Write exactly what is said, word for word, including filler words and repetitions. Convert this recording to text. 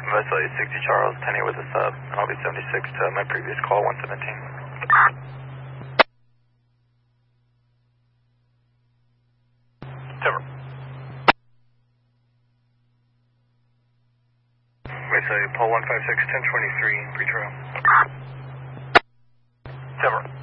Vessel eight sixty Charles, ten eight with a sub, and I'll be seventy-six to my previous call, one seventeen. Timber. Vessel Paul one five six, ten twenty-three, pre-trail. Timber.